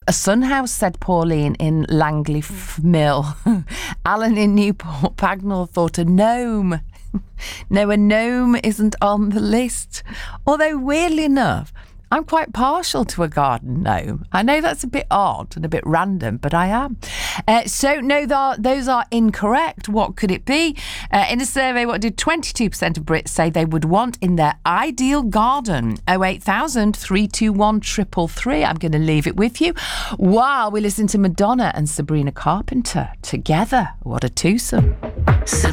A sun house, said Pauline in Langley Mill. Alan in Newport Pagnell thought a gnome. No, a gnome isn't on the list. Although, weirdly enough, I'm quite partial to a garden gnome. I know that's a bit odd and a bit random, but I am. So, no, those are incorrect. What could it be? In a survey, what did 22% of Brits say they would want in their ideal garden? 08000 321 333. I'm going to leave it with you while we listen to Madonna and Sabrina Carpenter together. What a twosome.